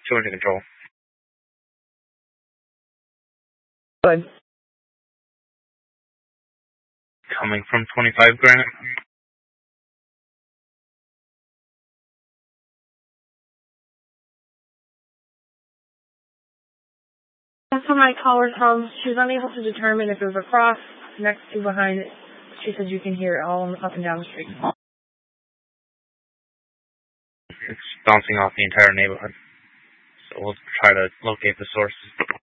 200 control. Good. Coming from 25 Granite. That's where my caller's from. She was unable to determine if it was across, next to, behind it. She said you can hear it all up and down the street. It's bouncing off the entire neighborhood. So we'll try to locate the source.